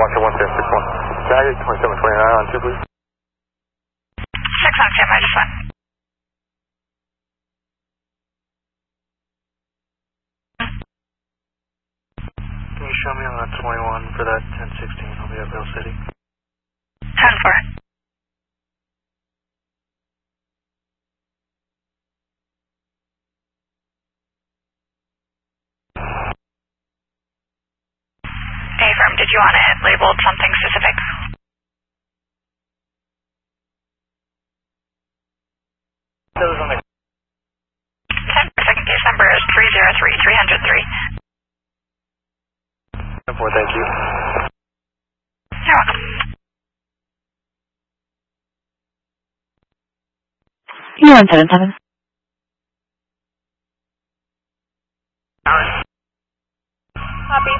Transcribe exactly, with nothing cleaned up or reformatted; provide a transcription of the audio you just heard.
Oscar one ten six one. Baggage twenty-seven twenty-nine on two, please. six on Tim, I just went. Can you show me on that twenty-one for that ten sixteen? I'll be at Vail City. ten four. Affirm, did you want it labeled something specific? Those on the ten four, second case number is three zero three three zero three. ten four, thank you. You're welcome. U one seven seven. Copy.